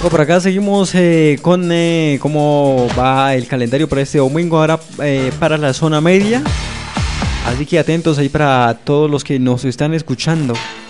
Por acá seguimos con cómo va el calendario para este domingo ahora para la zona media. Así que atentos ahí para todos los que nos están escuchando.